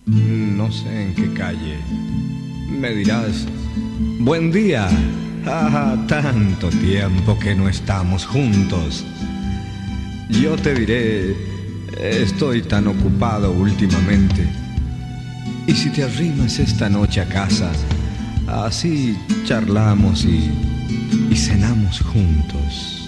No sé en qué calle. Me dirás, buen día. Tanto tiempo que no estamos juntos. Yo te diré, estoy tan ocupado últimamente. Y si te arrimas esta noche a casa, así charlamos y cenamos juntos.